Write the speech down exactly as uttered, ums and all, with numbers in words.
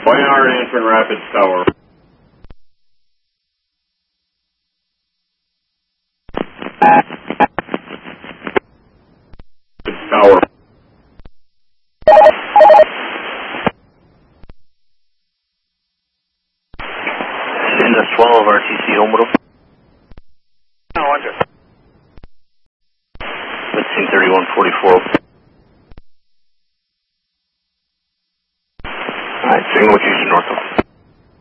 Y R Anson Rapids Tower. Tower. In the twelve R T C Homewood. No, under. Mid-scene thirty-one forty-four. Alright, signal location north